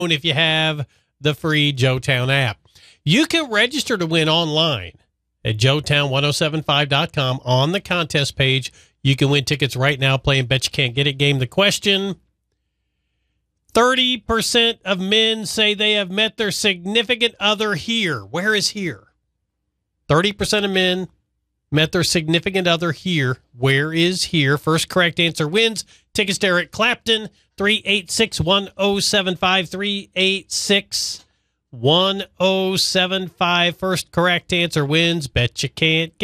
if you have the free Joetown app. You can register to win online at joetown1075.com on the contest page. You can win tickets right now playing Bet You Can't Get It game. The question, 30% of men say they have met their significant other here. Where is here? 30% of men met their significant other here. Where is here? First correct answer wins. Tickets to Eric Clapton, 386-1075, 386-1075. First correct answer wins. Bet you can't get